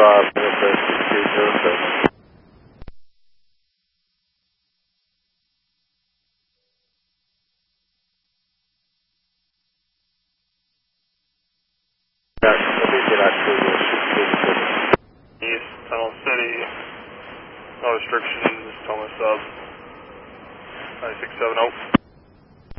Manifest 6807. East Tunnel City, no restrictions, Thomas Sub 9670.